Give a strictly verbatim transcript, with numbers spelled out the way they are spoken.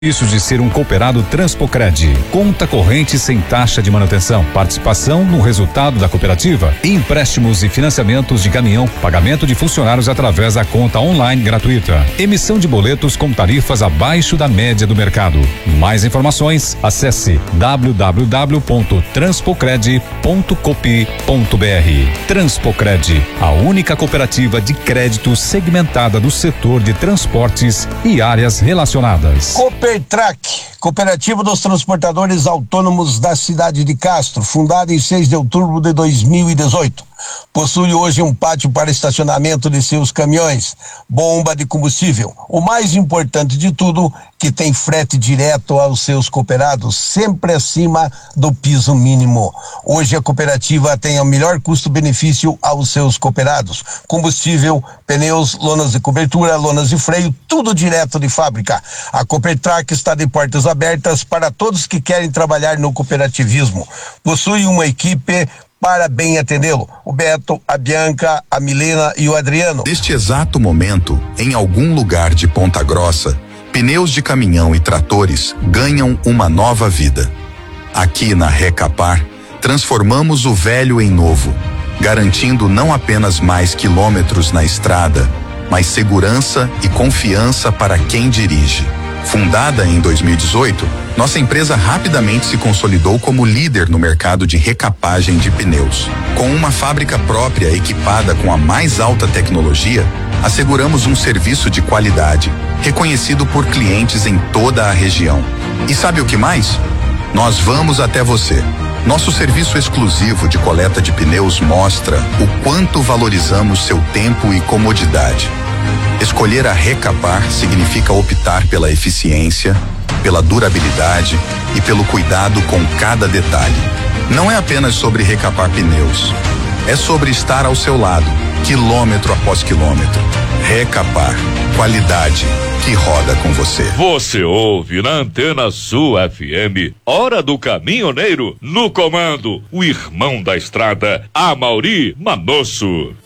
Isso de ser um cooperado Transpocred, conta corrente sem taxa de manutenção, participação no resultado da cooperativa, empréstimos e financiamentos de caminhão, pagamento de funcionários através da conta online gratuita, emissão de boletos com tarifas abaixo da média do mercado. Mais informações, acesse w w w ponto transpocred ponto coop ponto b r. Transpocred, a única cooperativa de crédito segmentada do setor de transportes e áreas relacionadas. Copertrac, Cooperativa dos Transportadores Autônomos da cidade de Castro, fundada em seis de outubro de dois mil e dezoito. Possui hoje um pátio para estacionamento de seus caminhões, bomba de combustível. O mais importante de tudo, que tem frete direto aos seus cooperados, sempre acima do piso mínimo. Hoje a cooperativa tem o melhor custo-benefício aos seus cooperados. Combustível, pneus, lonas de cobertura, lonas de freio, tudo direto de fábrica. A Copertrac está de portas abertas para todos que querem trabalhar no cooperativismo. Possui uma equipe para bem atendê-lo. O Beto, a Bianca, a Milena e o Adriano. Neste exato momento, em algum lugar de Ponta Grossa, pneus de caminhão e tratores ganham uma nova vida. Aqui na Recapar, transformamos o velho em novo, garantindo não apenas mais quilômetros na estrada, mas segurança e confiança para quem dirige. Fundada em dois mil e dezoito, nossa empresa rapidamente se consolidou como líder no mercado de recapagem de pneus. Com uma fábrica própria equipada com a mais alta tecnologia, asseguramos um serviço de qualidade, reconhecido por clientes em toda a região. E sabe o que mais? Nós vamos até você. Nosso serviço exclusivo de coleta de pneus mostra o quanto valorizamos seu tempo e comodidade. Escolher a Recapar significa optar pela eficiência, pela durabilidade e pelo cuidado com cada detalhe. Não é apenas sobre recapar pneus, é sobre estar ao seu lado, quilômetro após quilômetro. Recapar, qualidade que roda com você. Você ouve na Antena Sul F M, Hora do Caminhoneiro, no comando, o irmão da estrada, Amauri Manosso.